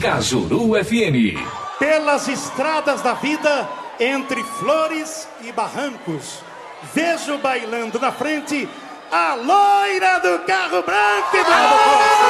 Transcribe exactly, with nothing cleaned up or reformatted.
Cajuru F M. Pelas estradas da vida, entre flores e barrancos, vejo bailando na frente a loira do carro branco, Eduardo Costa.